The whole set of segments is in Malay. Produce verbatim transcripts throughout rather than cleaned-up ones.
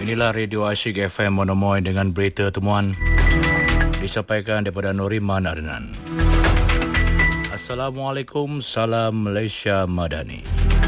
Inilah Radio Asyik F M Monomoy dengan berita temuan disampaikan daripada Noriman Adnan. Assalamualaikum, salam Malaysia Madani.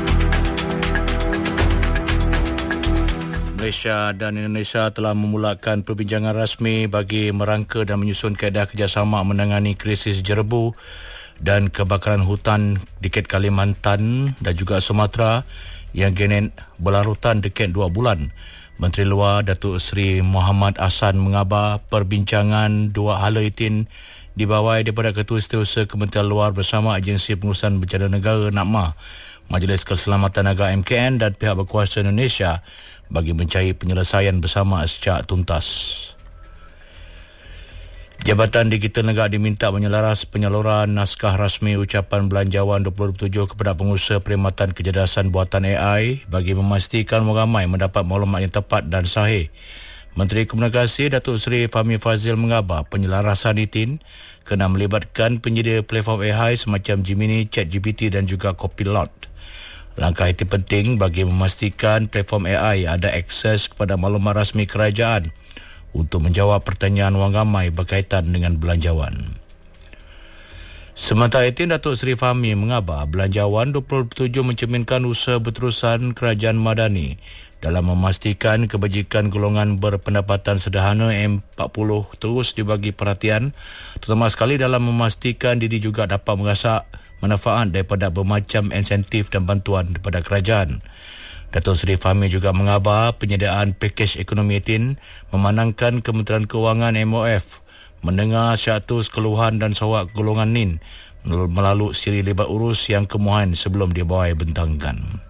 Malaysia dan Indonesia telah memulakan perbincangan rasmi bagi merangka dan menyusun kaedah kerjasama menangani krisis jerebu dan kebakaran hutan di Ket Kalimantan dan juga Sumatera yang kini berlarutan dekat dua bulan. Menteri Luar Datuk Seri Muhammad Ahsan mengabar perbincangan dua hala itin dibawai daripada Ketua Setiausaha Kementerian Luar bersama Agensi Pengurusan Bencana Negara N A C M A, Majlis Keselamatan Negara M K N dan pihak berkuasa Indonesia bagi mencari penyelesaian bersama secara tuntas. Jabatan Digital Negara diminta menyelaras penyaluran naskah rasmi ucapan belanjawan dua ribu dua puluh tujuh kepada pengusaha perkhidmatan kecerdasan buatan A I bagi memastikan ramai mendapat maklumat yang tepat dan sahih. Menteri Komunikasi Datuk Seri Fahmi Fadzil mengabar penyelarasan itin kena melibatkan penyedia platform A I semacam Gemini, ChatGPT dan juga Copilot. Langkah itu penting bagi memastikan platform A I ada akses kepada maklumat rasmi kerajaan untuk menjawab pertanyaan wang ramai berkaitan dengan belanjawan. Sementara itu, Datuk Seri Fahmi mengabar belanjawan dua ribu dua puluh tujuh mencerminkan usaha berterusan kerajaan Madani dalam memastikan kebajikan golongan berpendapatan sederhana M empat puluh terus dibagi perhatian, terutama sekali dalam memastikan diri juga dapat merasa manfaat daripada bermacam insentif dan bantuan daripada kerajaan. Datuk Seri Fahmi juga mengabar penyediaan pakej ekonomi itin memandangkan Kementerian Kewangan M O F mendengar seratus keluhan dan sorak golongan N I N melalui siri libat urus yang kemuhan sebelum dibawai bentangkan.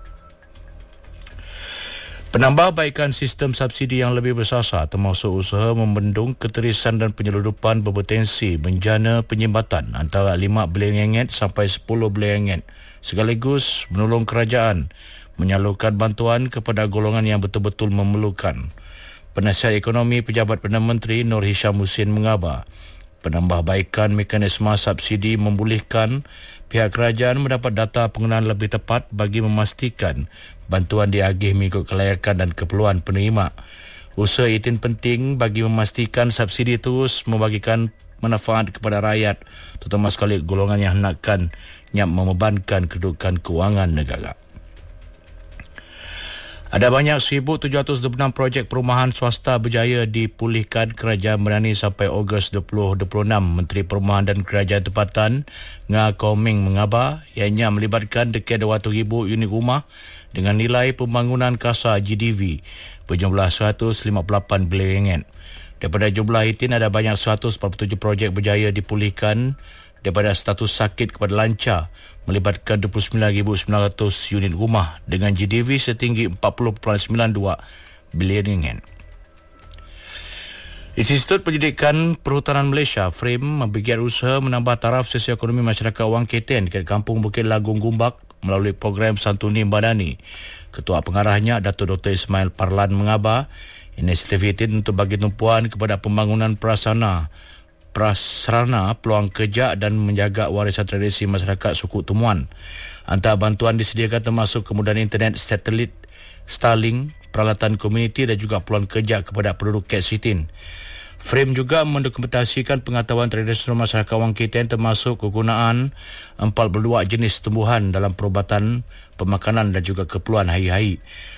Penambahbaikan sistem subsidi yang lebih bersasar termasuk usaha membendung keterisan dan penyeludupan berpotensi bencana penyimbatan antara lima bilion ringgit sampai sepuluh bilion ringgit sekaligus menolong kerajaan menyalurkan bantuan kepada golongan yang betul-betul memerlukan. Penasihat Ekonomi Pejabat Perdana Menteri Nur Hisham Husin mengabar penambahbaikan mekanisme subsidi membolehkan pihak kerajaan mendapat data penggunaan lebih tepat bagi memastikan bantuan diagih mengikut kelayakan dan keperluan penerima. Usaha itin penting bagi memastikan subsidi terus membagikan manfaat kepada rakyat, terutama sekali golongan yang hendakkan yang membebankan kedudukan kewangan negara. Ada banyak seribu tujuh ratus dua puluh enam projek perumahan swasta berjaya dipulihkan kerajaan Madani sampai Ogos dua ribu dua puluh enam. Menteri Perumahan dan Kerajaan Tempatan Nga Koming mengabar ianya melibatkan dekat dua ratus ribu unit rumah dengan nilai pembangunan kasar G D V berjumlah seratus lima puluh lapan bilion ringgit. Daripada jumlah itu ada banyak seratus empat puluh tujuh projek berjaya dipulihkan daripada status sakit kepada lancar, melibatkan dua puluh sembilan ribu sembilan ratus unit rumah dengan G D V setinggi empat puluh perpuluhan sembilan dua bilion ringgit. Institut Pendidikan Perhutanan Malaysia FRAME bergiat usaha menambah taraf sosioekonomi masyarakat Wang Keten ke Kampung Bukit Lagung Gumbak melalui program Santuni Madani. Ketua pengarahnya Datuk Doktor Ismail Parlan mengabar inisiatif itu untuk bagi tumpuan kepada pembangunan prasarana prasarana peluang kerja dan menjaga warisan tradisi masyarakat suku Tumuan. Antara bantuan disediakan termasuk kemudahan internet satelit, Starlink, peralatan komuniti dan juga peluang kerja kepada penduduk Ket Sitin. FRAME juga mendokumentasikan pengetahuan tradisional masyarakat Wang Keten termasuk kegunaan empat puluh dua jenis tumbuhan dalam perubatan, pemakanan dan juga keperluan hari-hari.